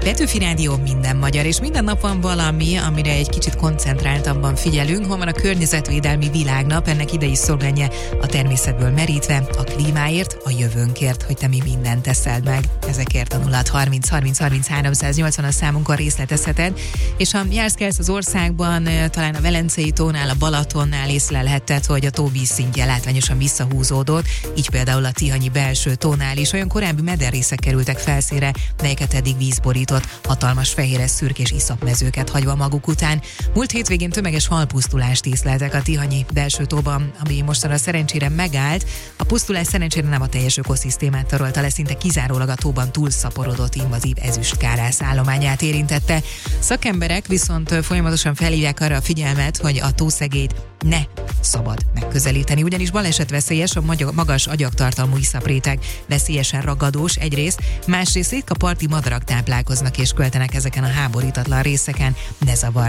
Petőfi Rádió, minden magyar, és minden nap van valami, amire egy kicsit koncentráltabban figyelünk. Hol van a környezetvédelmi világnap, ennek idei szlogenje a természetből merítve, a klímáért, a jövőnkért, hogy te mi mindent teszel meg. Ezekért a 0630 30 30 380 a számunkon részletezheted, és ha jársz-kelsz az országban, talán a Velencei tónál, a Balatonnál észlelhetted, hogy a tó vízszintje látványosan visszahúzódott, így például a Tihanyi belső tónál is olyan korábbi mederrészek kerültek felszínre, melyeket eddig víz borított, hatalmas fehéres szürkés iszapmezőket hagyva maguk után. Múlt hétvégén tömeges halpusztulást észleltek a Tihanyi belső tóban, ami mostanra szerencsére megállt. A pusztulás szerencsére nem a teljes ökoszisztémát tarolta le, szinte kizárólag a tóban túlszaporodott invazív ezüstkárász állományát érintette. Szakemberek viszont folyamatosan felhívják arra a figyelmet, hogy a tószegélyt ne szabad megközelíteni, ugyanis balesetveszélyes, a magas agyagtartalmú iszapréteg veszélyesen ragadós egyrészt, másrészt ritka parti madarak táplálkoznak és költenek ezeken a háborítatlan részeken, ne zavar